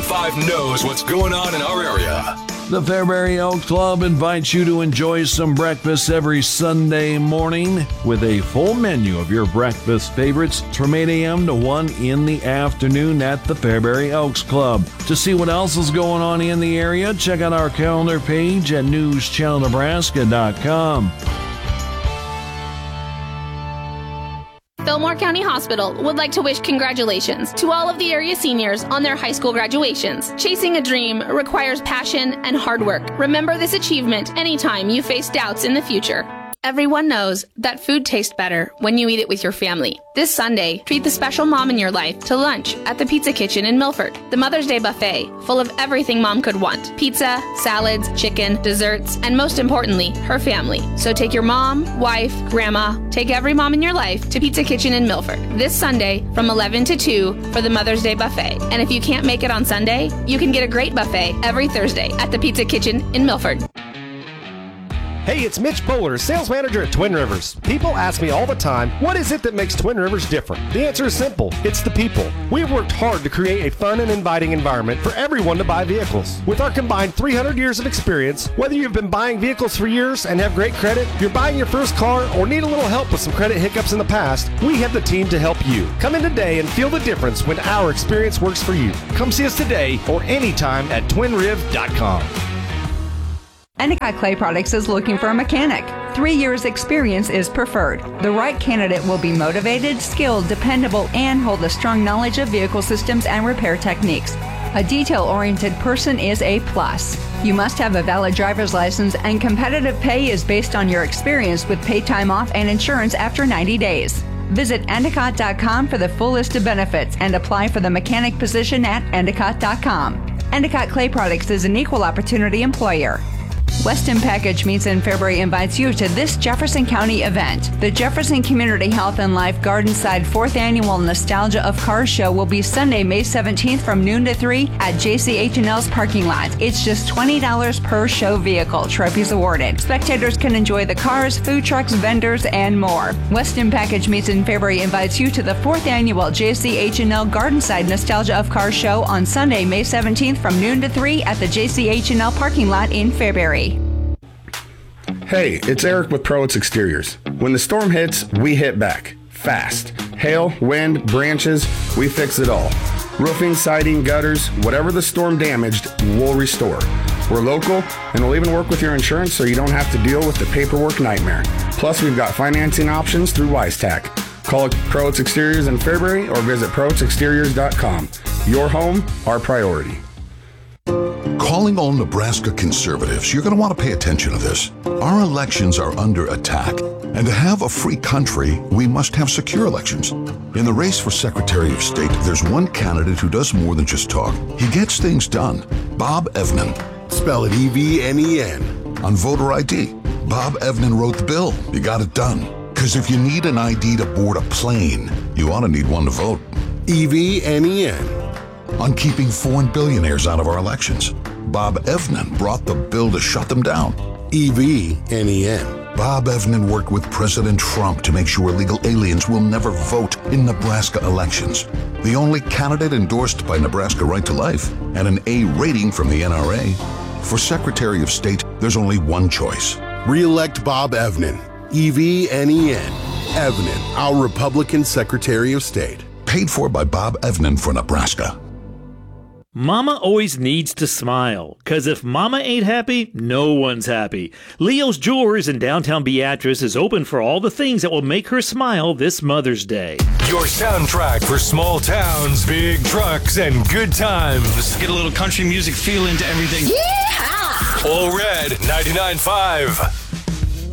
99.5 knows what's going on in our area. The Fairbury Elks Club invites you to enjoy some breakfast every Sunday morning with a full menu of your breakfast favorites from 8 a.m. to 1 in the afternoon at the Fairbury Elks Club. To see what else is going on in the area, check out our calendar page at newschannelnebraska.com. Fillmore County Hospital would like to wish congratulations to all of the area seniors on their high school graduations. Chasing a dream requires passion and hard work. Remember this achievement anytime you face doubts in the future. Everyone knows that food tastes better when you eat it with your family. This Sunday, treat the special mom in your life to lunch at the Pizza Kitchen in Milford. The Mother's Day buffet, full of everything mom could want. Pizza, salads, chicken, desserts, and most importantly, her family. So take your mom, wife, grandma, take every mom in your life to Pizza Kitchen in Milford this Sunday from 11 to 2 for the Mother's Day buffet. And if you can't make it on Sunday, you can get a great buffet every Thursday at the Pizza Kitchen in Milford. Hey, it's Mitch Bowler, sales manager at Twin Rivers. People ask me all the time, what is it that makes Twin Rivers different? The answer is simple. It's the people. We have worked hard to create a fun and inviting environment for everyone to buy vehicles. With our combined 300 years of experience, whether you've been buying vehicles for years and have great credit, you're buying your first car, or need a little help with some credit hiccups in the past, we have the team to help you. Come in today and feel the difference when our experience works for you. Come see us today or anytime at twinriv.com. Endicott Clay Products is looking for a mechanic. 3 years experience is preferred. The right candidate will be motivated, skilled, dependable, and hold a strong knowledge of vehicle systems and repair techniques. A detail-oriented person is a plus. You must have a valid driver's license, and competitive pay is based on your experience with paid time off and insurance after 90 days. Visit Endicott.com for the full list of benefits and apply for the mechanic position at Endicott.com. Endicott Clay Products is an equal opportunity employer. Weston Package Meats in Fairbury invites you to this Jefferson County event. The Jefferson Community Health and Life Gardenside 4th Annual Nostalgia of Cars Show will be Sunday, May 17th from noon to 3 at JCH&L's parking lot. It's just $20 per show vehicle, trophies awarded. Spectators can enjoy the cars, food trucks, vendors, and more. Weston Package Meats in Fairbury invites you to the 4th Annual JCH&L Gardenside Nostalgia of Cars Show on Sunday, May 17th from noon to 3 at the JCH&L parking lot in Fairbury. Hey, it's Eric with Prowitz Exteriors. When the storm hits, we hit back. Fast. Hail, wind, branches, we fix it all. Roofing, siding, gutters, whatever the storm damaged, we'll restore. We're local, and we'll even work with your insurance so you don't have to deal with the paperwork nightmare. Plus, we've got financing options through WiseTac. Call Prowitz Exteriors in Fairbury or visit ProwitzExteriors.com. Your home, our priority. Calling all Nebraska conservatives, you're going to want to pay attention to this. Our elections are under attack, and to have a free country, we must have secure elections. In the race for Secretary of State, there's one candidate who does more than just talk. He gets things done. Bob Evnen. Spell it E-V-N-E-N. On voter ID, Bob Evnen wrote the bill. You got it done. Because if you need an ID to board a plane, you ought to need one to vote. E-V-N-E-N. On keeping foreign billionaires out of our elections, Bob Evnen brought the bill to shut them down. E-V-N-E-N. Bob Evnen worked with President Trump to make sure illegal aliens will never vote in Nebraska elections. The only candidate endorsed by Nebraska Right to Life and an A rating from the NRA. For Secretary of State, there's only one choice. Re-elect Bob Evnen. E-V-N-E-N. Evnen, our Republican Secretary of State. Paid for by Bob Evnen for Nebraska. Mama always needs to smile, because if Mama ain't happy, no one's happy. Leo's Jewelers in downtown Beatrice is open for all the things that will make her smile this Mother's Day. Your soundtrack for small towns, big trucks, and good times. Get a little country music feel into everything. Yeehaw! All Red 99.5.